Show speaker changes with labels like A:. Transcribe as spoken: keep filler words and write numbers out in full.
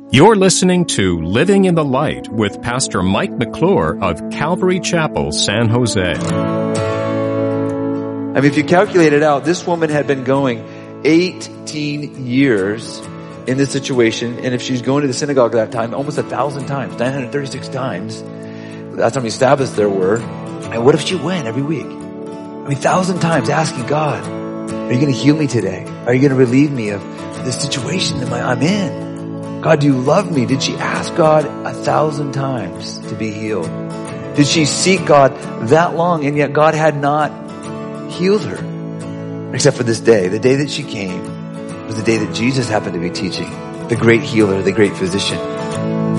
A: You're listening to Living in the Light with Pastor Mike McClure of Calvary Chapel, San Jose.
B: I mean, if you calculate it out, this woman had been going eighteen years in this situation. And if she's going to the synagogue at that time, almost a thousand times, nine hundred thirty-six times. That's how many Sabbaths there were. And what if she went every week? I mean, thousand times asking God, are you going to heal me today? Are you going to relieve me of this situation that I'm in? God, do you love me? Did she ask God a thousand times to be healed? Did she seek God that long, and yet God had not healed her? Except for this day. The day that she came was the day that Jesus happened to be teaching. The great healer, the great physician.